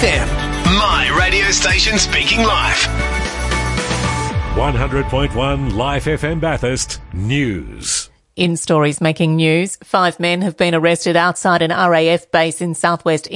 FM, my radio station speaking live. 100.1 Life FM Bathurst News. In stories making news, 5 men have been arrested outside an RAF base in southwest